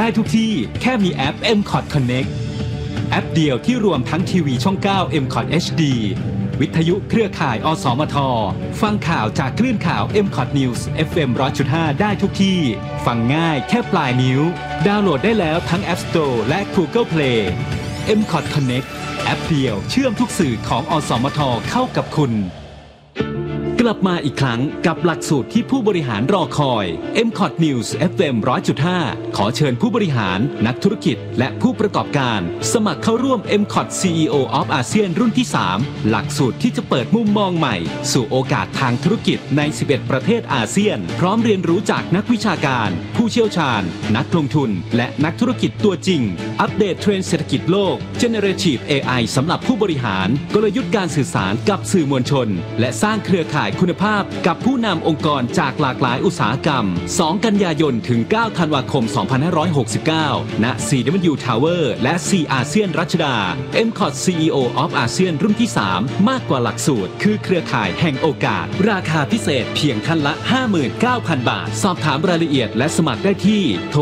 ได้ทุกที่แค่มีแอป MCOT Connect แอปเดียวที่รวมทั้งทีวีช่อง 9 MCOT HD วิทยุเครือข่ายอสมทฟังข่าวจากคลื่นข่าว MCOT News FM 100.5 ได้ทุกที่ฟังง่ายแค่ปลายนิ้วดาวน์โหลดได้แล้วทั้ง App Store และ Google Play MCOT Connect แอปเดียวเชื่อมทุกสื่อของอสมทเข้ากับคุณกลับมาอีกครั้งกับหลักสูตรที่ผู้บริหารรอคอย MCOT News FM 100.5 ขอเชิญผู้บริหารนักธุรกิจและผู้ประกอบการสมัครเข้าร่วม MCOT CEO of ASEAN รุ่นที่ 3 หลักสูตรที่จะเปิดมุมมองใหม่สู่โอกาสทางธุรกิจใน 11 ประเทศอาเซียนพร้อมเรียนรู้จากนักวิชาการผู้เชี่ยวชาญนักลงทุนและนักธุรกิจตัวจริงอัปเดตเทรนด์เศรษฐกิจโลก Generative AI สำหรับผู้บริหารกลยุทธ์การสื่อสารกับสื่อมวลชนและสร้างเครือข่ายคุณภาพกับผู้นำองค์กรจากหลากหลายอุตสาหกรรม 2 กันยายนถึง 9 ธันวาคม 2569 ณ CW Tower และ C อาเซียนรัชดา MCOT CEO of ASEAN รุ่นที่ 3 มากกว่าหลักสูตรคือเครือข่ายแห่งโอกาสราคาพิเศษเพียงท่านละ 59,000 บาทสอบถามรายละเอียดและสมัครได้ที่โทร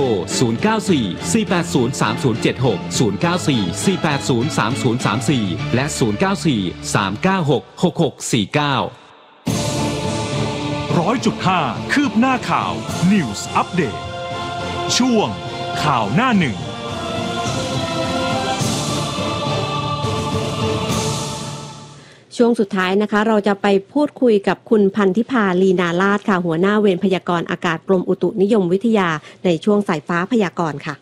094-480-3076 094-480-3034 และ 094-396-6649 100.5 คืบหน้าข่าว News Update ช่วงข่าวหน้าหนึ่งช่วงสุดท้ายนะคะเราจะไปพูดคุยกับคุณพันธิพาลีนาลาศค่ะหัวหน้าเวรพยากรณ์อากาศกรมอุตุนิยมวิทยาในช่วงสายฟ้าพยากรณ์ค่ะ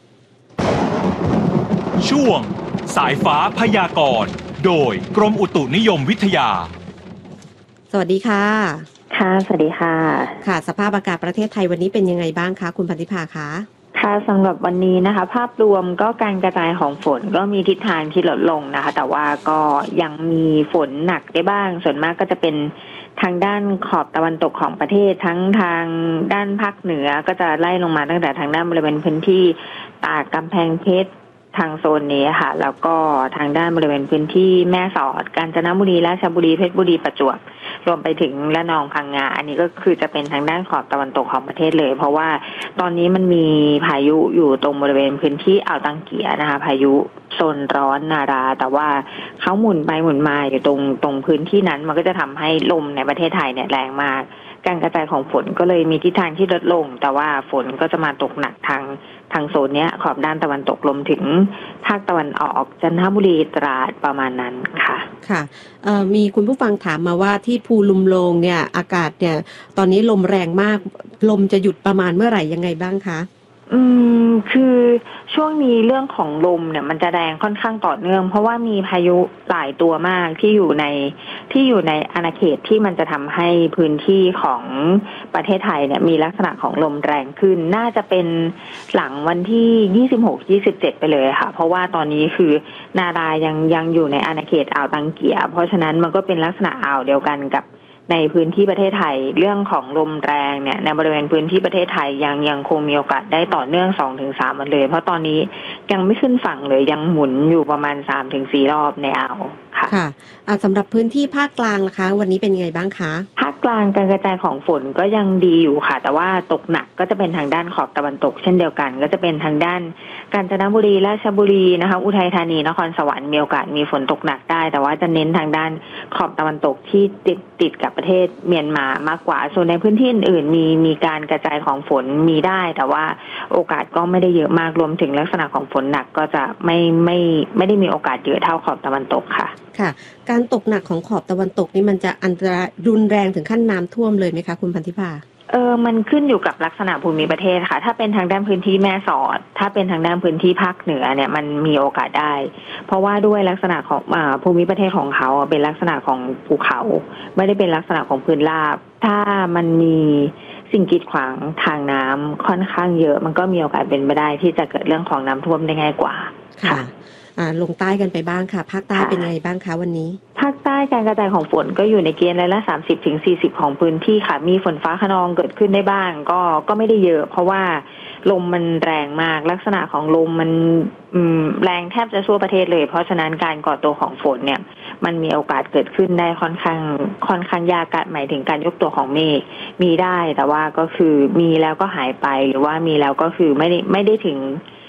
ช่วงสายฟ้าพยากรณ์โดยกรมอุตุนิยมวิทยาสวัสดีค่ะค่ะสวัสดีค่ะค่ะสภาพอากาศประเทศไทยวันนี้เป็นยังไงบ้างคะคุณพันธิพาคะค่ะสำหรับวันนี้นะคะภาพรวมก็การกระจายของฝนก็มีทิศทางที่ลดลงนะคะแต่ว่าก็ยังมีฝนหนักได้บ้างส่วนมากก็จะเป็นทางด้านขอบตะวันตกของประเทศทั้งทางด้านภาคเหนือก็จะไล่ลงมาตั้งแต่ทางด้านบริเวณพื้นที่ตากกำแพงเพชรทางโซนนี้ค่ะแล้วก็ทางด้านบริเวณพื้นที่แม่สอดกาญจนบุรีราชบุรีเพชรบุรีประจวบรวมไปถึงระนองพังงาอันนี้ก็คือจะเป็นทางด้านขอบตะวันตกของประเทศเลยเพราะว่าตอนนี้มันมีพายุอยู่ตรงบริเวณพื้นที่อ่าวตังเกียนะคะพายุโซนร้อนนาราแต่ว่าเขาหมุนไปหมุนมาอยู่ตรงพื้นที่นั้นมันก็จะทำให้ลมในประเทศไทยเนี่ยแรงมากการกระจายของฝนก็เลยมีทิศทางที่ลดลงแต่ว่าฝนก็จะมาตกหนักทางโซนเนี้ยขอบด้านตะวันตกลมถึงภาคตะวันออกจันทบุรีตราดประมาณนั้นค่ะค่ะมีคุณผู้ฟังถามมาว่าที่ภูลุมโลงเนี่ยอากาศเนี่ยตอนนี้ลมแรงมากลมจะหยุดประมาณเมื่อไหร่ยังไงบ้างคะคือช่วงนี้เรื่องของลมเนี่ยมันจะแรงค่อนข้างต่อเนื่องเพราะว่ามีพายุหลายตัวมากที่อยู่ในอาณาเขตที่มันจะทำให้พื้นที่ของประเทศไทยเนี่ยมีลักษณะของลมแรงขึ้นน่าจะเป็นหลังวันที่26-27ไปเลยค่ะเพราะว่าตอนนี้คือนารายังอยู่ในอาณาเขตอ่าวตังเกียเพราะฉะนั้นมันก็เป็นลักษณะอ่าวเดียวกันกับในพื้นที่ประเทศไทยเรื่องของลมแรงเนี่ยในบริเวณพื้นที่ประเทศไทยยังคงมีโอกาสได้ต่อเนื่อง 2-3 วันเลยเพราะตอนนี้ยังไม่ขึ้นฝั่งเลยยังหมุนอยู่ประมาณ 3-4 รอบในอ่าวค่ะค่ะสำหรับพื้นที่ภาคกลางนะคะวันนี้เป็นยังไงบ้างคะภาคกลางการกระจายของฝนก็ยังดีอยู่ค่ะแต่ว่าตกหนักก็จะเป็นทางด้านขอบตะวันตกเช่นเดียวกันก็จะเป็นทางด้านกาญจนบุรีราชบุรีนะคะอุทัยธานีนครสวรรค์มีโอกาสมีฝนตกหนักได้แต่ว่าจะเน้นทางด้านขอบตะวันตกที่ติดกับประเทศเมียนมามากกว่าส่วนในพื้นที่อื่นมีการกระจายของฝนมีได้แต่ว่าโอกาสก็ไม่ได้เยอะมากรวมถึงลักษณะของฝนหนักก็จะไม่ได้มีโอกาสเยอะเท่าขอบตะวันตกค่ะค่ะการตกหนักของขอบตะวันตกนี่มันจะอันตรายรุนแรงถึงขั้นน้ำท่วมเลยไหมคะคุณพันธิพามันขึ้นอยู่กับลักษณะภูมิประเทศค่ะถ้าเป็นทางด้านพื้นที่แม่สอดถ้าเป็นทางด้านพื้นที่ภาคเหนือเนี่ยมันมีโอกาสได้เพราะว่าด้วยลักษณะของภูมิประเทศของเขาเป็นลักษณะของภูเขาไม่ได้เป็นลักษณะของพื้นราบถ้ามันมีสิ่งกีดขวางทางน้ำค่อนข้างเยอะมันก็มีโอกาสเป็นไปได้ที่จะเกิดเรื่องของน้ำท่วมได้ง่ายกว่าค่ะลงใต้กันไปบ้างค่ะภาคใต้เป็นไงบ้างคะวันนี้ภาคใต้การกระจายของฝนก็อยู่ในเกณฑ์ละ 30-40 ของพื้นที่ค่ะมีฝนฟ้าคะนองเกิดขึ้นได้บ้างก็ไม่ได้เยอะเพราะว่าลมมันแรงมากลักษณะของลมมันแรงแทบจะทั่วประเทศเลยเพราะฉะนั้นการก่อตัวของฝนเนี่ยมันมีโอกาสเกิดขึ้นได้ค่อนข้างยากหมายถึงการยกตัวของเมฆมีได้แต่ว่าก็คือมีแล้วก็หายไปหรือว่ามีแล้วก็คือไม่ได้ถึง